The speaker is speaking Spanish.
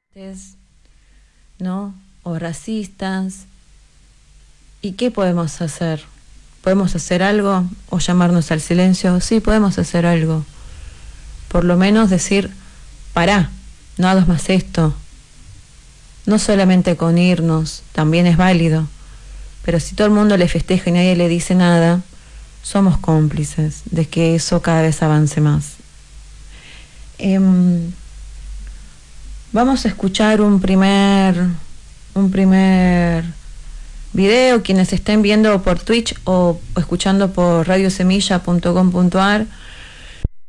¿no? O racistas. ¿Y qué podemos hacer? ¿Podemos hacer algo o llamarnos al silencio? Sí, podemos hacer algo. Por lo menos decir, pará, no hagas más esto. No solamente con irnos, también es válido. Pero si todo el mundo le festeja y nadie le dice nada, somos cómplices de que eso cada vez avance más. Vamos a escuchar un primer video. Quienes estén viendo por Twitch o escuchando por radiosemilla.com.ar,